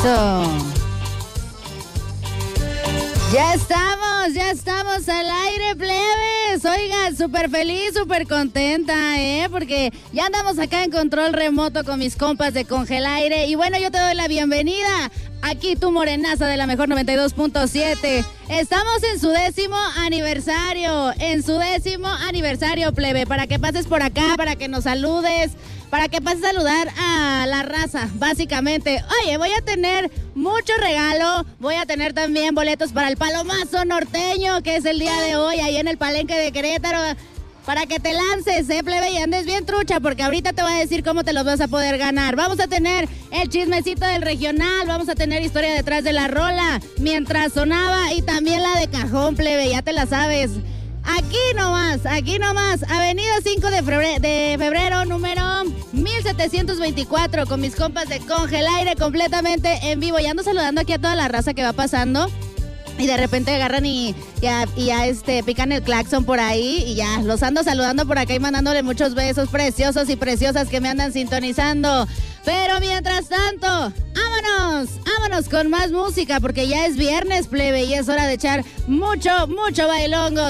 Ya estamos al aire, plebes. Oigan, súper feliz, súper contenta, porque ya andamos acá en control remoto con mis compas de Congelaire. Y bueno, yo te doy la bienvenida. Aquí tu morenaza de la mejor 92.7. Estamos en su 10º aniversario, plebe. Para que pases por acá, para que nos saludes, para que pases a saludar a la raza, básicamente. Oye, voy a tener mucho regalo. Voy a tener también boletos para el Palomazo Norteño, que es el día de hoy, ahí en el Palenque de Querétaro. Para que te lances, plebe, y andes bien trucha, porque ahorita te voy a decir cómo te los vas a poder ganar. Vamos a tener el chismecito del regional, vamos a tener historia detrás de la rola, mientras sonaba, y también la de cajón, plebe, ya te la sabes. Aquí nomás, Avenida 5 de febrero, número 1724, con mis compas de Congelaire, completamente en vivo. Y ando saludando aquí a toda la raza que va pasando. Y de repente agarran y ya pican el claxon por ahí y ya los ando saludando por acá y mandándole muchos besos preciosos y preciosas que me andan sintonizando. Pero mientras tanto, vámonos con más música, porque ya es viernes, plebe, y es hora de echar mucho bailongo.